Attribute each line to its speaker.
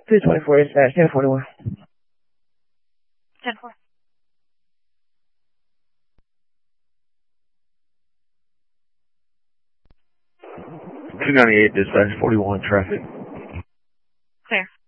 Speaker 1: 324 is 1041.
Speaker 2: 10-4.
Speaker 3: 298 dispatch 41 traffic.
Speaker 2: Clear.